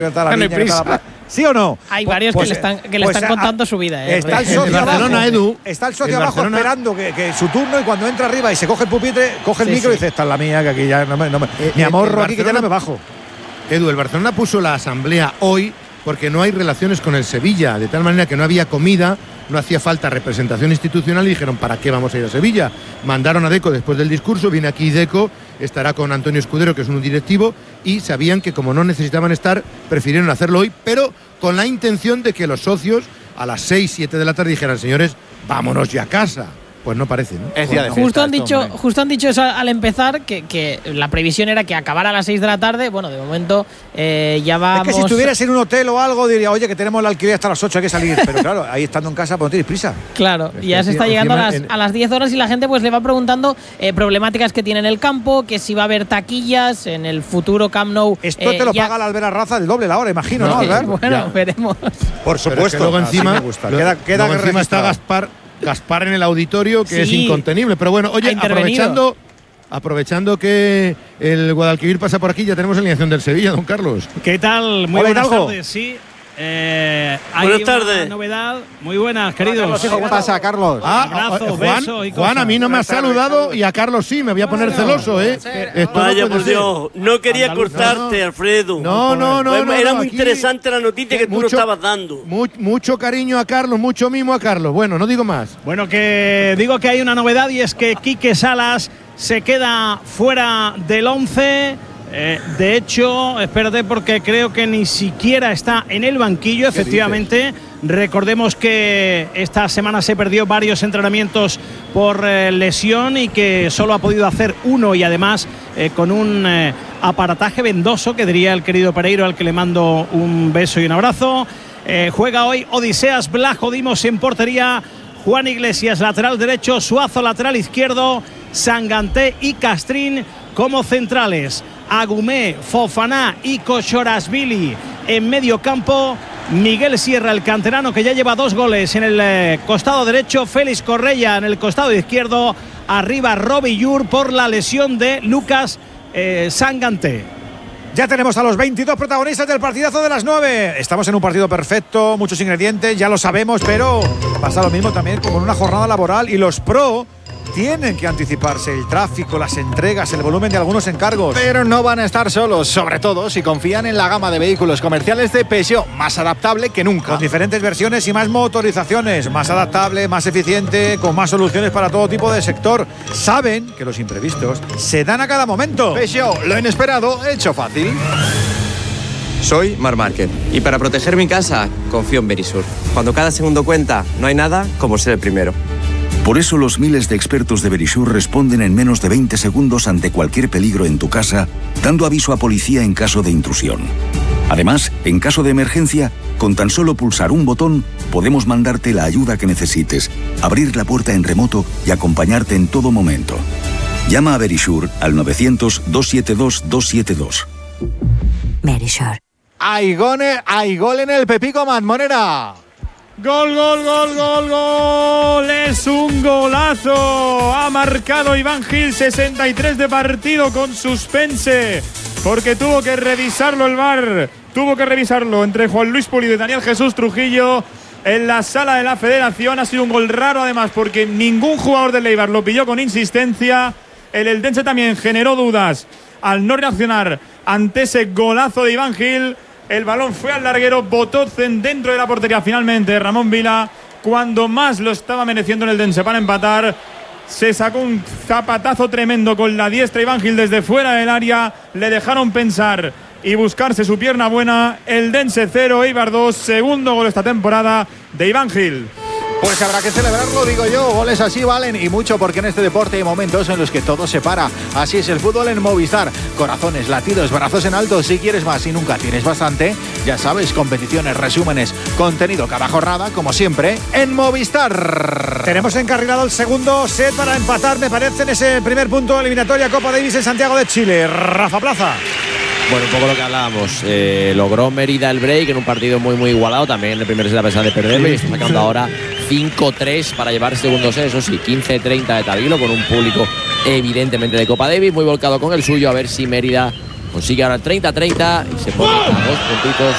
¿Sí o no? Hay varios que le están contando su vida. Está el socio abajo, está el socio abajo esperando que su turno, y cuando entra arriba y se coge el pupitre, coge el micro y dice: esta es la mía, que aquí ya no me mi amorro aquí, que ya no me bajo. Edu, el Barcelona puso la asamblea hoy porque no hay relaciones con el Sevilla, de tal manera que no había comida, no hacía falta representación institucional, y dijeron: ¿para qué vamos a ir a Sevilla? Mandaron a Deco después del discurso, viene aquí Deco, estará con Antonio Escudero, que es un directivo, y sabían que como no necesitaban estar, prefirieron hacerlo hoy, pero con la intención de que los socios a las 6, 7 de la tarde dijeran: señores, vámonos ya a casa. Pues no parece, ¿no? Es día de fiesta, justo han dicho eso al empezar, que la previsión era que acabara a las 6 de la tarde. Bueno, de momento ya vamos… Es que si estuvieras en un hotel o algo, diría: oye, que tenemos el alquiler hasta las 8, hay que salir. Pero claro, ahí estando en casa, pues no tienes prisa. Claro, y ya se está llegando a las 10 horas y la gente pues le va preguntando problemáticas que tiene en el campo, que si va a haber taquillas en el futuro Camp Nou. Esto te lo paga la Albert Arraza el doble la hora, imagino, ¿no, Albert? Bueno, veremos. Por supuesto. Luego encima, queda encima está Gaspar en el auditorio, que es incontenible. Pero bueno, oye, aprovechando que el Guadalquivir pasa por aquí, ya tenemos alineación del Sevilla, don Carlos. ¿Qué tal? Muy buenas tardes. Sí. Buenas tardes. Una novedad. Muy buenas, queridos. ¿Qué pasa, Carlos? Abrazo, beso y Juan, a mí no me has saludado, y a Carlos sí, me voy a poner celoso, ¿eh? Vaya, por Dios. No quería cortarte, Alfredo. No. Era muy interesante la noticia que tú nos estabas dando. Mucho cariño a Carlos, mucho mimo a Carlos. Bueno, no digo más. Bueno, que digo que hay una novedad, y es que Quique Salas se queda fuera del 11. De hecho, espérate, porque creo que ni siquiera está en el banquillo, efectivamente. Recordemos que esta semana se perdió varios entrenamientos por lesión, y que solo ha podido hacer uno, y además con un aparataje vendoso, que diría el querido Pereiro, al que le mando un beso y un abrazo. Juega hoy Odiseas Blajo Dimos en portería, Juan Iglesias lateral derecho, Suazo lateral izquierdo, Sanganté y Castrín como centrales, Agumé, Fofana y Kochorashvili en medio campo, Miguel Sierra, el canterano, que ya lleva 2 goles en el costado derecho, Félix Correia en el costado izquierdo, arriba Robbie Llur por la lesión de Lucas Sanganté. Ya tenemos a los 22 protagonistas del partidazo de las 9. Estamos en un partido perfecto, muchos ingredientes, ya lo sabemos, pero pasa lo mismo también como en una jornada laboral, y los pro tienen que anticiparse: el tráfico, las entregas, el volumen de algunos encargos. Pero no van a estar solos, sobre todo si confían en la gama de vehículos comerciales de Peugeot, más adaptable que nunca. Con diferentes versiones y más motorizaciones, más adaptable, más eficiente, con más soluciones para todo tipo de sector. Saben que los imprevistos se dan a cada momento. Peugeot, lo inesperado hecho fácil. Soy Marc Márquez, y para proteger mi casa confío en Verisur. Cuando cada segundo cuenta, no hay nada como ser el primero. Por eso los miles de expertos de Verisur responden en menos de 20 segundos ante cualquier peligro en tu casa, dando aviso a policía en caso de intrusión. Además, en caso de emergencia, con tan solo pulsar un botón, podemos mandarte la ayuda que necesites, abrir la puerta en remoto y acompañarte en todo momento. Llama a Verisur al 900-272-272. Verisur. Hay gol en el Pepico Matmonera. Gol. Es un golazo. Ha marcado Iván Gil, 63 de partido con suspense, porque tuvo que revisarlo el VAR. Tuvo que revisarlo entre Juan Luis Pulido y Daniel Jesús Trujillo en la sala de la Federación. Ha sido un gol raro, además, porque ningún jugador del Eibar lo pilló con insistencia. El Eldense también generó dudas al no reaccionar ante ese golazo de Iván Gil. El balón fue al larguero, botó dentro de la portería finalmente Ramón Vila, cuando más lo estaba mereciendo en el Eldense para empatar. Se sacó un zapatazo tremendo con la diestra Iván Gil desde fuera del área. Le dejaron pensar y buscarse su pierna buena. Eldense 0, Eibar 2, segundo gol esta temporada de Iván Gil. Pues habrá que celebrarlo, digo yo. Goles así valen y mucho, porque en este deporte hay momentos en los que todo se para. Así es el fútbol en Movistar. Corazones, latidos, brazos en alto. Si quieres más y nunca tienes bastante, ya sabes, competiciones, resúmenes, contenido cada jornada, como siempre, en Movistar. Tenemos encarrilado el segundo set para empatar, me parece, en ese primer punto de eliminatoria Copa Davis en Santiago de Chile. Rafa Plaza. Bueno, un poco lo que hablábamos. Logró Mérida el break en un partido muy igualado. También en el primer set, a pesar de perderlo, y está sacando ahora 5-3 para llevar segundo set. Eso sí, 15-30 de Tabilo, con un público evidentemente de Copa Davis muy volcado con el suyo. A ver si Mérida consigue ahora el 30-30 y se pone a 2 puntitos